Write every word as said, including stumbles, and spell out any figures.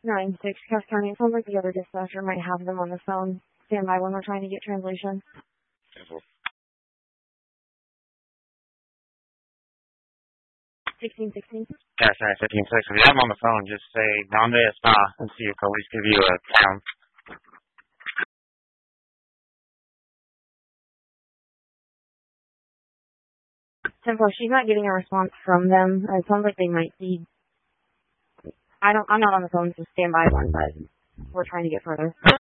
nine six, Cass County. It sounds like the other dispatcher might have them on the phone. Stand by when we're trying to get translation. sixteen sixteen. Cass County fifteen six. If you have them on the phone, just say, "Donde está?" and see if police give you a count. ten four, she's not getting a response from them. It sounds like they might be. I don't, I'm not on the phone, so stand by one, but we're trying to get further.